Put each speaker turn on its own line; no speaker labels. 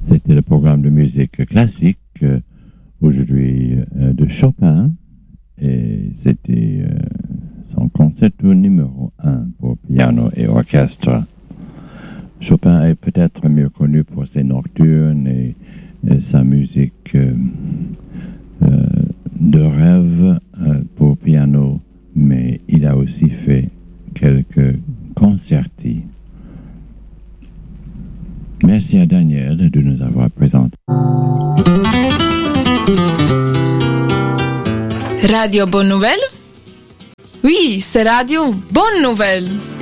C'était le programme de musique classique, aujourd'hui de Chopin, et c'était son concerto numéro 1 pour piano et orchestre. Chopin est peut-être mieux connu pour ses nocturnes et sa musique de rêve pour piano, mais il a aussi fait quelques concerti. Merci à Daniel de nous avoir présenté.
Radio Bonne Nouvelle? Oui, c'est Radio Bonne Nouvelle.